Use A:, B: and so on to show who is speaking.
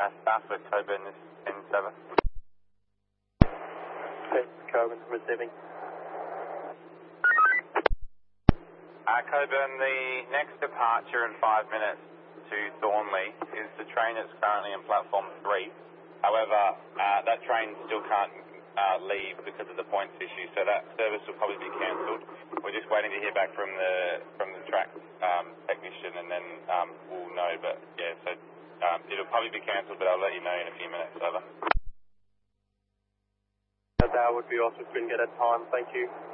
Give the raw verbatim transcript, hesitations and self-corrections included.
A: Uh, staff with Coburn is in seven.
B: Okay, Coburn receiving.
A: Uh, Coburn, the next departure in five minutes to Thornley is the train that's currently in platform three. However, uh, that train still can't uh, leave because of the points issue, so that service will probably be cancelled. We're just waiting to hear back from the from the track um, technician, and then um, we'll know. But yeah, so um, it'll probably be cancelled, but I'll let you know in a few minutes. Over.
B: That would be awesome if we can get a time. Thank you.